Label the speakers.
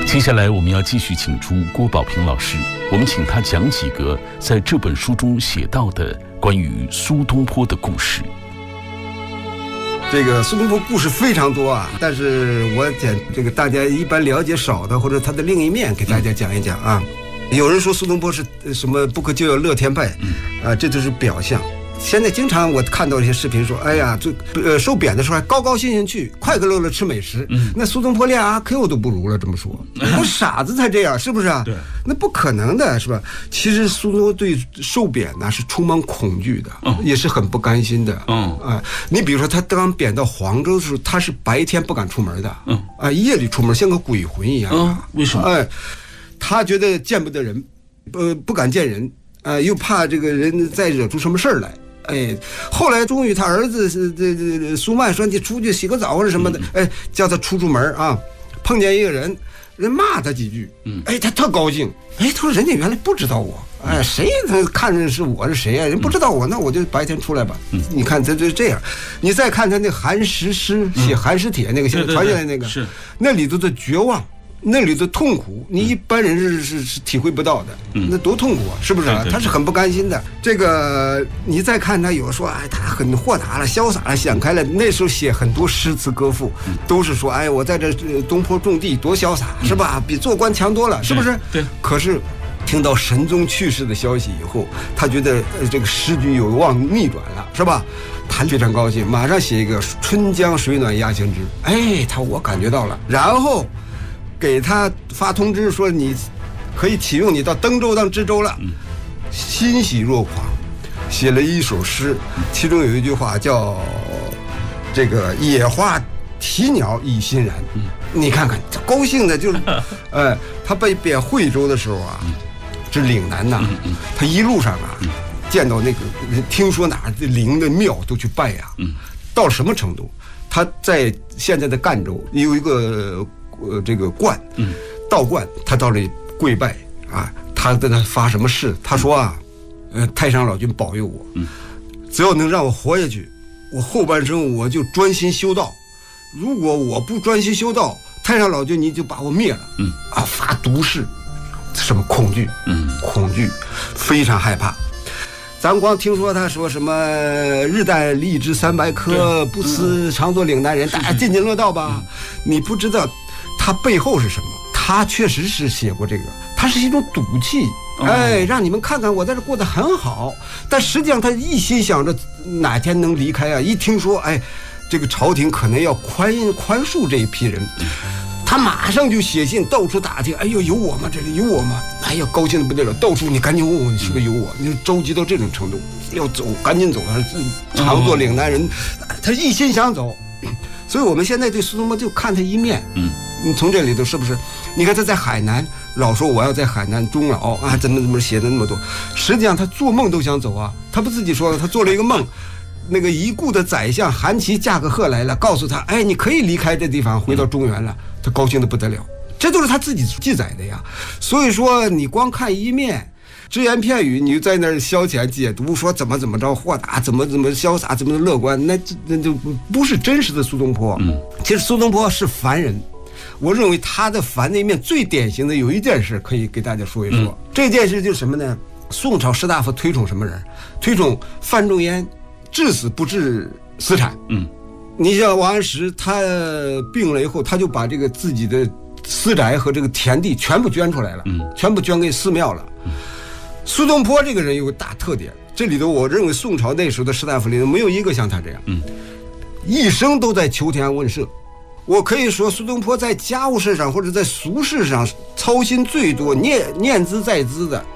Speaker 1: 接下来我们要继续请出郭宝平老师，我们请他讲几个在这本书中写到的关于苏东坡的故事。
Speaker 2: 这个苏东坡故事非常多啊，但是我讲这个大家一般了解少的，或者他的另一面给大家讲一讲啊。有人说苏东坡是什么不可救药乐天派，这就是表象。现在经常我看到一些视频说，哎呀，受贬的时候还高高兴兴去，快快乐乐吃美食。那苏东坡连阿 Q 都不如了，这么说，那傻子才这样，是不是啊？对，那不可能的，是吧？其实苏东坡对受贬呢是充满恐惧的，也是很不甘心的。你比如说他刚贬到黄州的时候，他是白天不敢出门的，夜里出门像个鬼魂一样。
Speaker 1: 为什么？
Speaker 2: 他觉得见不得人，不敢见人，又怕这个人再惹出什么事儿来。后来终于他儿子是苏曼说你出去洗个澡或者什么的，叫他出门啊，碰见一个人骂他几句，他特高兴，他说人家原来不知道我，谁他看着是我是谁啊？人不知道我，那我就白天出来吧。你看他就这样，你再看他那寒食诗写寒食帖那个现在传下来那个，是那里头的绝望。那里的痛苦，你一般人是体会不到的，那多痛苦啊，是不是啊？他是很不甘心的。这个你再看他有说，他很豁达了、潇洒了、想开了。那时候写很多诗词歌赋，都是说，我在这东坡种地多潇洒，是吧？比做官强多了，是不是？对。可是听到神宗去世的消息以后，他觉得这个时局有望逆转了，是吧？他非常高兴，马上写一个“春江水暖鸭先知”。我感觉到了，然后给他发通知说你可以启用你到登州当知州了，欣喜若狂，写了一首诗，其中有一句话叫这个野花啼鸟已欣然。你看看这高兴的就是他被贬惠州的时候啊，这岭南呐，他一路上啊见到那个听说哪陵的庙都去拜啊，到什么程度？他在现在的赣州有一个这个观，道观，他到那里跪拜啊，他跟他发什么誓？他说啊，太上老君保佑我，只要能让我活下去，我后半生我就专心修道。如果我不专心修道，太上老君你就把我灭了。发毒誓，什么恐惧？恐惧，非常害怕。咱光听说他说什么日啖荔枝300颗，不思常作岭南人，大家津津乐道吧？你不知道他背后是什么？他确实是写过这个，他是一种赌气，让你们看看我在这过得很好，但实际上他一心想着哪天能离开啊！一听说这个朝廷可能要宽恕这一批人，他马上就写信到处打听，有我吗？这里有我吗？高兴的不得了，到处你赶紧问我，你是不是有我？你着急到这种程度，要走赶紧走，常作岭南人，他一心想走。所以我们现在对苏东坡就看他一面，你从这里头是不是？你看他在海南老说我要在海南终老啊，怎么写的那么多，实际上他做梦都想走啊。他不自己说了，他做了一个梦，那个已故的宰相韩琦驾个鹤来了，告诉他，你可以离开这地方，回到中原了。他高兴的不得了，这都是他自己记载的呀。所以说，你光看一面，只言片语，你就在那儿消遣解读，说怎么着豁达，怎么潇洒，怎么乐观，那就不是真实的苏东坡。其实苏东坡是凡人，我认为他的凡那一面最典型的有一件事可以给大家说一说。这件事就是什么呢？宋朝士大夫推崇什么人？推崇范仲淹，至死不置私产。你像王安石，他病了以后，他就把这个自己的私宅和这个田地全部捐出来了，全部捐给寺庙了。苏东坡这个人有个大特点，这里头我认为宋朝那时候的士大夫里头没有一个像他这样，一生都在求田问舍。我可以说苏东坡在家务事上或者在俗事上操心最多、念兹在兹的，